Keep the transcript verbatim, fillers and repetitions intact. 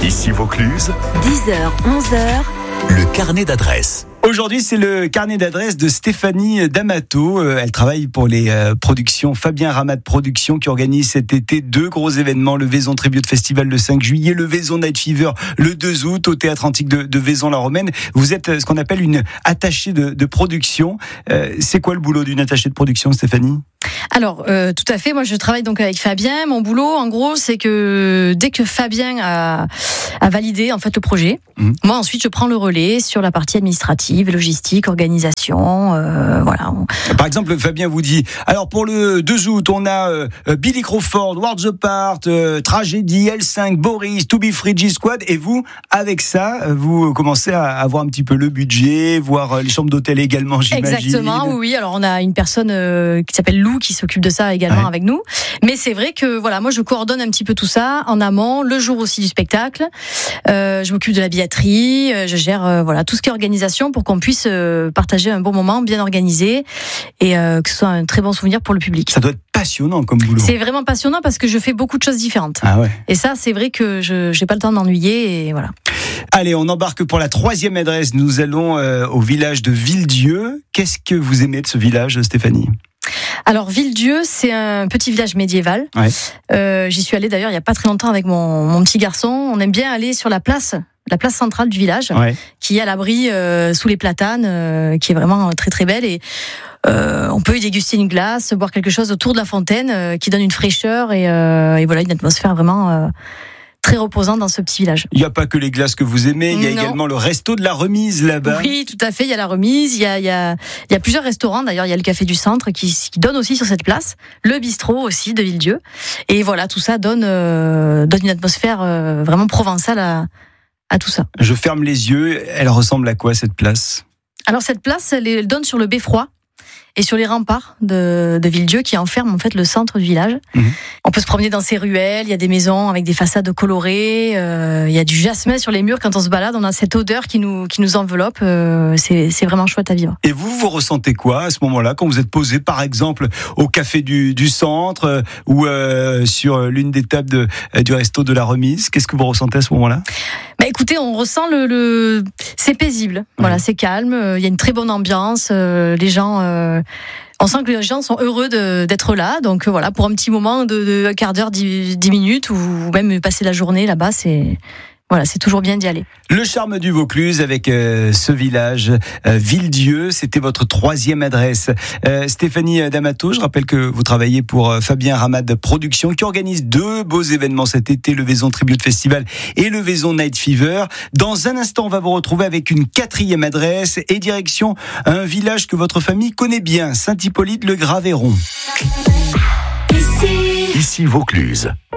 Ici Vaucluse, dix heures, onze heures, le carnet d'adresses. Aujourd'hui, c'est le carnet d'adresses de Stéphanie D'Amato. Elle travaille pour les productions Fabien Ramade Productions qui organise cet été deux gros événements. Le Vaison Tribute Festival le cinq juillet, le Vaison Night Fever le deux août au Théâtre Antique de, de Vaison-la-Romaine. Vous êtes ce qu'on appelle une attachée de, de production. Euh, c'est quoi le boulot d'une attachée de production, Stéphanie ? Alors, euh, tout à fait. Moi, je travaille donc avec Fabien. Mon boulot, en gros, c'est que dès que Fabien a, a validé en fait le projet, mmh. moi ensuite je prends le relais sur la partie administrative, logistique, organisation. Euh, voilà. Par exemple, Fabien vous dit alors pour le deux août, on a euh, Billy Crawford, Worlds Apart, euh, Tragédie, L cinq, Boris, To Be Free, G-Squad. Et vous, avec ça, vous commencez à avoir un petit peu le budget, voir les chambres d'hôtel également, j'imagine. Exactement. Oui. Alors, on a une personne euh, qui s'appelle Lou qui s'occupe de ça également ouais. avec nous. Mais c'est vrai que voilà, moi je coordonne un petit peu tout ça en amont, le jour aussi du spectacle. Euh, je m'occupe de la billetterie, euh, je gère euh, voilà tout ce qui est organisation pour qu'on puisse euh, partager un bon moment bien organisé et euh, que ce soit un très bon souvenir pour le public. Ça doit être passionnant comme boulot. C'est vraiment passionnant parce que je fais beaucoup de choses différentes. Ah ouais. Et ça, c'est vrai que je j'ai pas le temps de m'ennuyer et voilà. Allez, on embarque pour la troisième adresse. Nous allons euh, au village de Villedieu. Qu'est-ce que vous aimez de ce village, Stéphanie ? Alors Villedieu, c'est un petit village médiéval. Ouais. Euh, j'y suis allée d'ailleurs il y a pas très longtemps avec mon, mon petit garçon. On aime bien aller sur la place, la place centrale du village, ouais. qui est à l'abri euh, sous les platanes, euh, qui est vraiment très très belle et euh, on peut y déguster une glace, boire quelque chose autour de la fontaine, euh, qui donne une fraîcheur et, euh, et voilà une atmosphère vraiment. Euh, très reposant dans ce petit village. Il n'y a pas que les glaces que vous aimez, il y a non. également le resto de la Remise là-bas. Oui, tout à fait, il y a la Remise, il y a, il y a, il y a plusieurs restaurants, d'ailleurs il y a le Café du Centre qui, qui donne aussi sur cette place, le bistrot aussi de Villedieu. Et voilà, tout ça donne, euh, donne une atmosphère euh, vraiment provençale à, à tout ça. Je ferme les yeux, elle ressemble à quoi cette place ? Alors cette place, elle, elle donne sur le beffroi et sur les remparts de, de Villedieu qui enferment en fait le centre du village. Mmh. On peut se promener dans ces ruelles, il y a des maisons avec des façades colorées, euh, il y a du jasmin sur les murs quand on se balade, on a cette odeur qui nous, qui nous enveloppe, euh, c'est, c'est vraiment chouette à vivre. Et vous, vous ressentez quoi à ce moment-là quand vous êtes posé par exemple au café du, du centre euh, ou euh, sur l'une des tables de, euh, du resto de la Remise ? Qu'est-ce que vous ressentez à ce moment-là ? Bah écoutez, on ressent le, le... c'est paisible, mmh. voilà, c'est calme, il y a une très bonne ambiance, euh, les gens... Euh... On sent que les gens sont heureux de, d'être là, donc voilà, pour un petit moment de, de un quart d'heure, dix, dix minutes, ou même passer la journée là-bas, c'est voilà, c'est toujours bien d'y aller. Le charme du Vaucluse avec euh, ce village, euh, Villedieu, c'était votre troisième adresse. Euh, Stéphanie D'Amato, je rappelle que vous travaillez pour euh, Fabien Ramade Productions, qui organise deux beaux événements cet été, le Vaison Tribute Festival et le Vaison Night Fever. Dans un instant, on va vous retrouver avec une quatrième adresse et direction un village que votre famille connaît bien, Saint-Hippolyte-le-Graveyron. Ici Vaucluse.